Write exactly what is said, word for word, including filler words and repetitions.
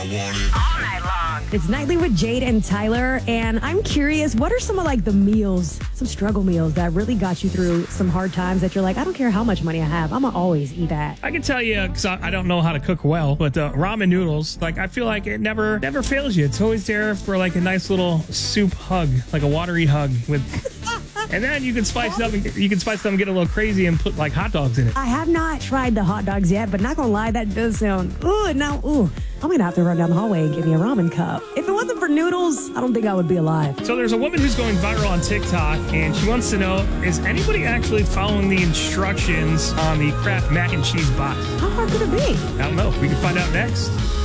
It's Nightly with Jade and Tyler, and I'm curious, what are some of like the meals, some struggle meals that really got you through some hard times that you're like, I don't care how much money I have, I'm gonna always eat that. I can tell you, because I, I don't know how to cook well, but uh, ramen noodles, like I feel like it never never fails you. It's always there for like a nice little soup hug, like a watery hug with... And then you can spice it up and you can spice it up and get a little crazy and put like hot dogs in it. I have not tried the hot dogs yet, but not gonna lie, that does sound, ooh, now, ooh. I'm gonna have to run down the hallway and get me a ramen cup. If it wasn't for noodles, I don't think I would be alive. So there's a woman who's going viral on TikTok, and she wants to know, is anybody actually following the instructions on the Kraft mac and cheese box? How hard could it be? I don't know. We can find out next.